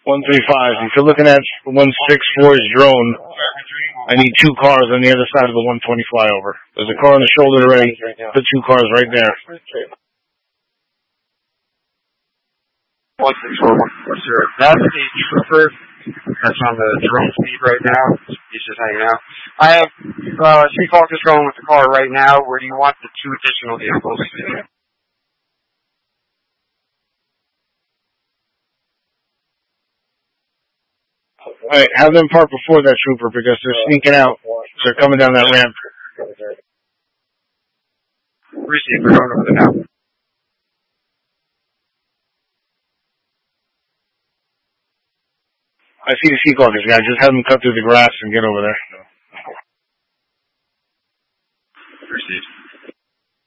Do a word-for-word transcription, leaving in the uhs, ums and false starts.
one three five. If you're looking at one six four's drone, I need two cars on the other side of the one twenty flyover. There's a car on the shoulder already. Put two cars right there. one six four one four zero. That's the trooper that's on the drone feed right now. He's just hanging out. I have uh, three cars going with the car right now. Where do you want the two additional vehicles? Alright, have them park before that trooper because they're sneaking out. They're coming down that ramp. Receive, we're going over there now. I see the Seahawkers guys. Just have them cut through the grass and get over there.